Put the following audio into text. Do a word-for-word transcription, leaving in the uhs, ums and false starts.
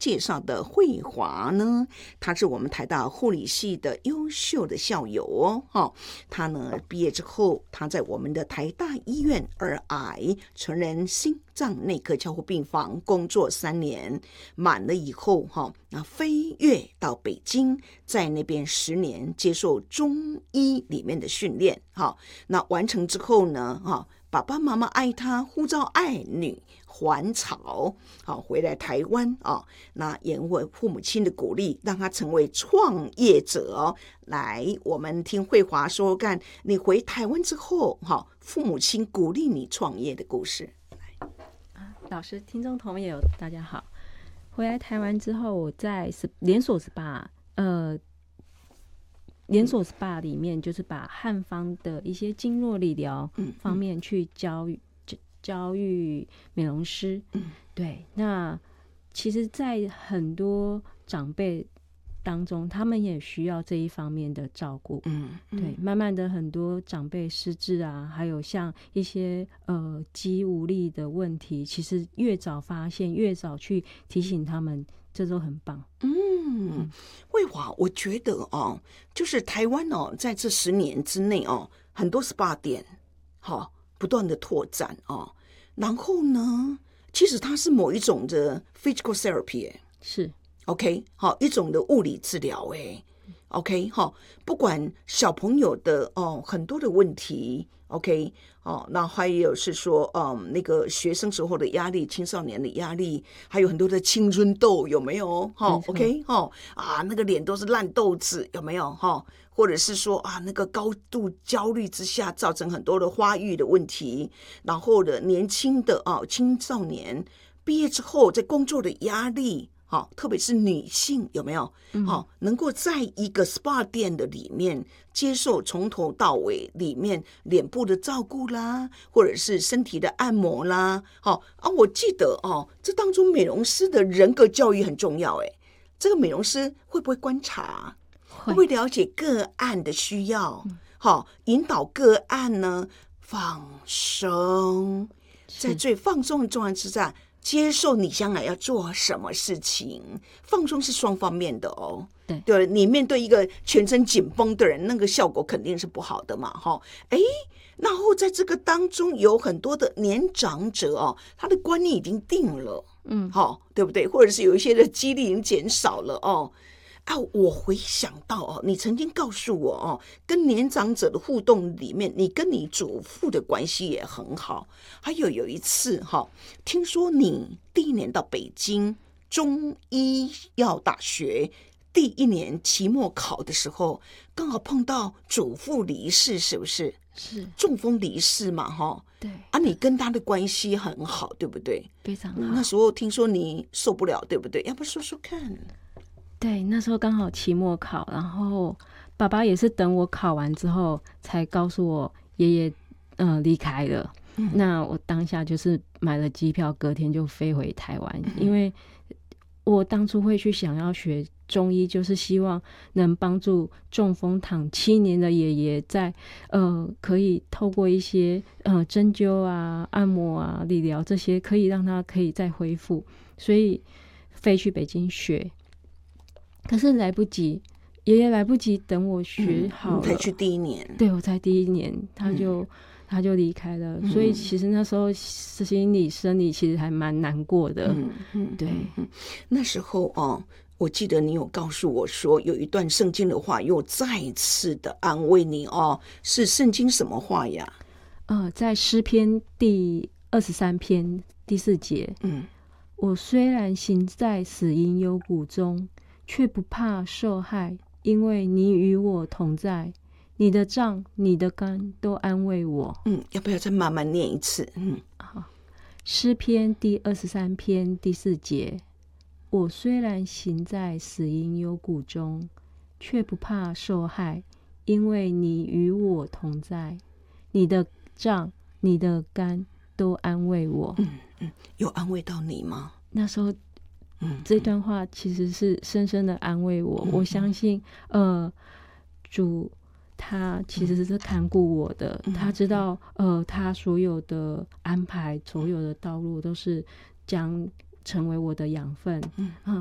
介绍的慧华呢，她是我们台大护理系的优秀的校友哦。哦她呢毕业之后，她在我们的台大医院儿癌成人心脏内科加护病房工作三年，满了以后哈，那飞跃到北京，在那边十年接受中医里面的训练。哈，那完成之后呢，哈，爸爸妈妈爱他，呼召爱女还朝，好回来台湾啊。那也因为父母亲的鼓励，让他成为创业者哦。来，我们听慧华说干，你回台湾之后，哈，父母亲鼓励你创业的故事。 老师、听众朋友，大家好。回来台湾之后，我在连锁 S P A， 呃，连锁 S P A 里面，就是把汉方的一些经络理疗方面去教育、嗯嗯、教育美容师。嗯，对。那其实，在很多长辈当中，他们也需要这一方面的照顾。嗯，嗯对，慢慢的很多长辈失智啊，还有像一些呃肌无力的问题，其实越早发现，越早去提醒他们，这都很棒。 嗯，慧华，我觉得哦，就是台湾哦，在这十年之内哦，很多 S P A 店，好、哦、不断的拓展哦，然后呢，其实它是某一种的 physical therapy， 是。 OK， 好，一种的物理治疗，哎 ，OK， 好，不管小朋友的哦很多的问题 ，OK， 哦，那还有是说，嗯，那个学生时候的压力，青少年的压力，还有很多的青春痘，有没有？哈 ，OK， 哈，啊，那个脸都是烂豆子，有没有？哈，或者是说啊，那个高度焦虑之下，造成很多的发育的问题，然后的年轻的啊青少年毕业之后，在工作的压力。好，特别是女性有没有？好、嗯，能够在一个 S P A 店的里面接受从头到尾里面脸部的照顾啦，或者是身体的按摩啦。好啊，我记得哦，这当中美容师的人格教育很重要。哎，这个美容师会不会观察？会不会了解个案的需要？好、嗯，引导个案呢放松，在最放松的状态之下。接受你将来要做什么事情，放松是双方面的哦。 对， 对，你面对一个全身紧绷的人，那个效果肯定是不好的嘛，哈。哎，然后在这个当中有很多的年长者哦，他的观念已经定了，嗯，好，对不对？或者是有一些的激励已经减少了哦。啊，我回想到哦，你曾经告诉我哦，跟年长者的互动里面，你跟你祖父的关系也很好。还有有一次哈、哦，听说你第一年到北京中医药大学第一年期末考的时候，刚好碰到祖父离世，是不是？ 是中风离世嘛，哈。 对。 啊，你跟他的关系很好，对不对？ 非常好。 那时候听说你受不了，对不对？要不说说看。 对，那时候刚好期末考，然后爸爸也是等我考完之后才告诉我爷爷呃离开了、嗯、那我当下就是买了机票，隔天就飞回台湾、嗯、因为我当初会去想要学中医，就是希望能帮助中风躺七年的爷爷在呃可以透过一些呃针灸啊、按摩啊、理疗这些，可以让他可以再恢复，所以飞去北京学。可是来不及，爷爷来不及等我学好了，嗯、 才去第一年， 对，我才第一年，他就、嗯、他就离开了、嗯，所以其实那时候心理生理其实还蛮难过的，嗯嗯，对、嗯， 那时候哦，我记得你有告诉我说，有一段圣经的话又再次的安慰你哦，是圣经什么话呀？ 呃，在诗篇第二十三篇第四节，嗯，我虽然行在死荫幽谷中，却不怕受害，因为你与我同在，你的杖你的竿都安慰我。 嗯，要不要再慢慢念一次？嗯， 好。诗篇第二十三篇第四节，我虽然行在死荫幽谷中，却不怕受害，因为你与我同在，你的杖你的竿都安慰我。 嗯嗯，有安慰到你吗？ 那时候嗯，这段话其实是深深的安慰我、嗯、我相信呃，主他其实是看顾我的、嗯、他知道呃，他所有的安排所有的道路都是将成为我的养分。嗯，嗯